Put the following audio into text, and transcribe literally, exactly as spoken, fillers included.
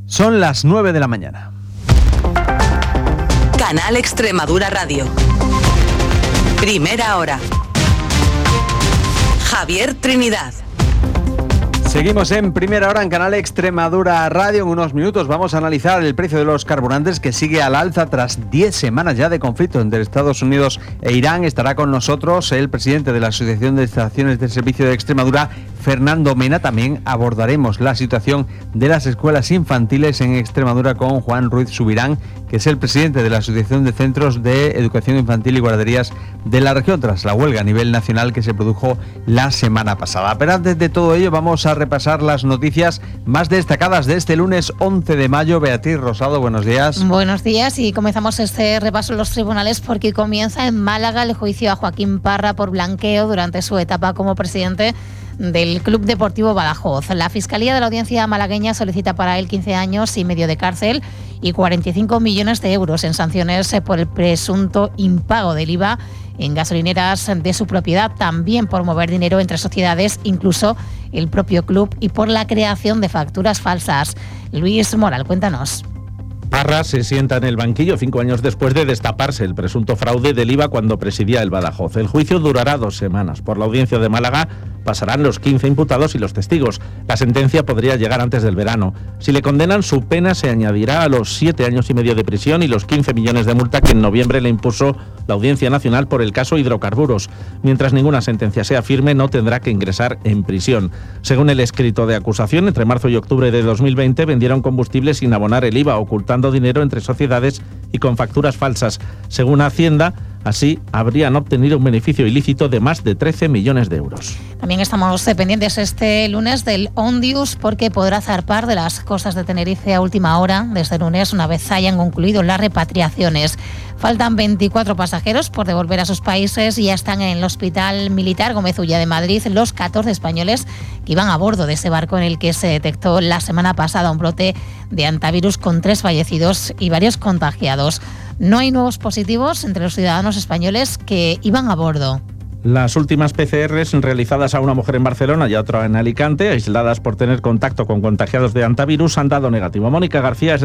Son las nueve de la mañana. Canal Extremadura Radio. Primera hora. Javier Trinidad. Seguimos en Primera Hora en Canal Extremadura Radio. En unos minutos vamos a analizar el precio de los carburantes, que sigue al alza tras diez semanas ya de conflicto entre Estados Unidos e Irán. Estará con nosotros el presidente de la Asociación de Estaciones de Servicio de Extremadura, Fernando Mena. También abordaremos la situación de las escuelas infantiles en Extremadura con Juan Ruiz Subirán, que es el presidente de la Asociación de Centros de Educación Infantil y Guarderías de la región, tras la huelga a nivel nacional que se produjo la semana pasada. Pero antes de todo ello vamos a repasar las noticias más destacadas de este lunes once de mayo. Beatriz Rosado, buenos días. Buenos días, y comenzamos este repaso en los tribunales porque comienza en Málaga el juicio a Joaquín Parra por blanqueo durante su etapa como presidente del Club Deportivo Badajoz. La Fiscalía de la Audiencia malagueña solicita para él quince años y medio de cárcel y cuarenta y cinco millones de euros en sanciones por el presunto impago del I V A en gasolineras de su propiedad, también por mover dinero entre sociedades, incluso el propio club, y por la creación de facturas falsas. Luis Moral, cuéntanos. Parra se sienta en el banquillo cinco años después de destaparse el presunto fraude del I V A cuando presidía el Badajoz. El juicio durará dos semanas. Por la Audiencia de Málaga pasarán los quince imputados y los testigos. La sentencia podría llegar antes del verano. Si le condenan, su pena se añadirá a los siete años y medio de prisión y los quince millones de multa que en noviembre le impuso la Audiencia Nacional por el caso Hidrocarburos. Mientras ninguna sentencia sea firme, no tendrá que ingresar en prisión. Según el escrito de acusación, entre marzo y octubre de dos mil veinte vendieron combustible sin abonar el I V A, ocultando dinero entre sociedades y con facturas falsas. Según Hacienda, así habrían obtenido un beneficio ilícito de más de trece millones de euros. También estamos pendientes este lunes del Ondius, porque podrá zarpar de las costas de Tenerife a última hora desde el lunes, una vez hayan concluido las repatriaciones. Faltan veinticuatro pasajeros por devolver a sus países y ya están en el Hospital Militar Gómez Ulla de Madrid los catorce españoles que iban a bordo de ese barco en el que se detectó la semana pasada un brote de hantavirus con tres fallecidos y varios contagiados. No hay nuevos positivos entre los ciudadanos españoles que iban a bordo. Las últimas P C Rs realizadas a una mujer en Barcelona y a otra en Alicante, aisladas por tener contacto con contagiados de hantavirus, han dado negativo. Mónica García es